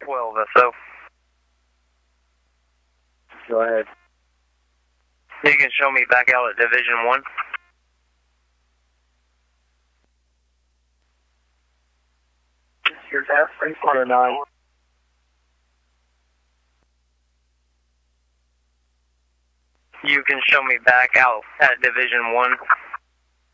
12 SO. Go ahead. You can show me back out at Division 1. Here's that, 349. You can show me back out at Division 1.